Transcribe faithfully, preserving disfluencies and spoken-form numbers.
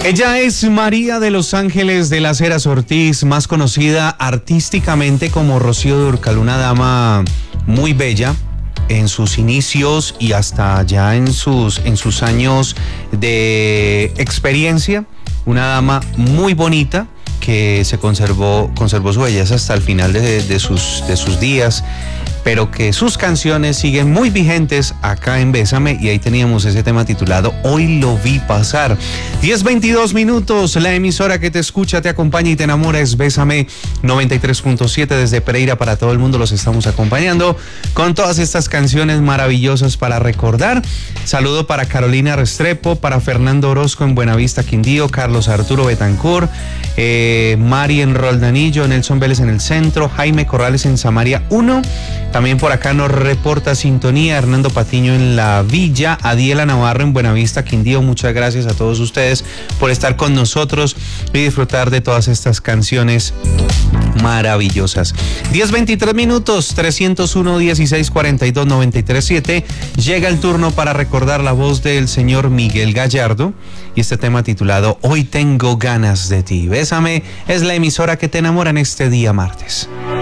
Ella es María de los Ángeles de las Heras Ortiz, más conocida artísticamente como Rocío Dúrcal, una dama muy bella en sus inicios y hasta ya en sus, en sus años de experiencia, una dama muy bonita que se conservó, conservó su belleza hasta el final de, de, sus, de sus días, pero que sus canciones siguen muy vigentes acá en Bésame, y ahí teníamos ese tema titulado Hoy lo vi pasar. diez veintidós minutos, la emisora que te escucha, te acompaña y te enamora es Bésame noventa y tres punto siete desde Pereira para todo el mundo. Los estamos acompañando con todas estas canciones maravillosas para recordar. Saludo para Carolina Restrepo, para Fernando Orozco en Buenavista, Quindío, Carlos Arturo Betancourt, eh, Mari en Roldanillo, Nelson Vélez en el centro, Jaime Corrales en Samaria uno. También por acá nos reporta sintonía Hernando Patiño en La Villa, Adiela Navarro en Buenavista, Quindío. Muchas gracias a todos ustedes por estar con nosotros y disfrutar de todas estas canciones maravillosas. diez veintitrés minutos, trescientos uno, dieciséis, cuarenta y dos, noventa y tres, siete. Llega el turno para recordar la voz del señor Miguel Gallardo y este tema titulado Hoy tengo ganas de ti. Bésame es la emisora que te enamora en este día martes.